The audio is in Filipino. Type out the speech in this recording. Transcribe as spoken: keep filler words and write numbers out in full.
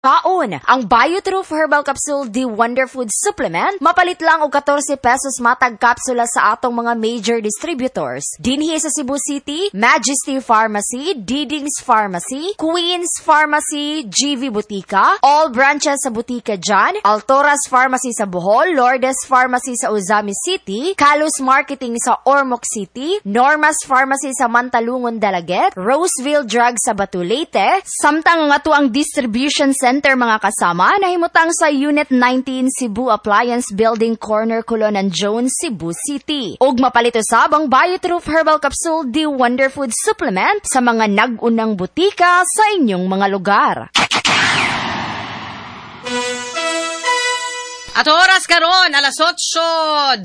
Kaon, ang Biotroof Herbal Capsule The Wonder Food Supplement, mapalit lang og fourteen pesos matag kapsula sa atong mga major distributors. Dinhi sa Cebu City, Majesty Pharmacy, Diding's Pharmacy, Queen's Pharmacy, G V Butika, all branches sa Butika dyan, Altoras Pharmacy sa Bohol, Lourdes Pharmacy sa Uzami City, Kalus Marketing sa Ormoc City, Normas Pharmacy sa Mantalungon, Dalaget, Roseville Drug sa Batu Leyte, samtang nga to ang distribution center Center mga kasama, nahimutang sa Unit nineteen Cebu Appliance Building Corner, Colonan Jones, Cebu City. Og mapalito sabang Biotroof Herbal Capsule The Wonder Food Supplement sa mga nag-unang butika sa inyong mga lugar. At oras karon, alas otso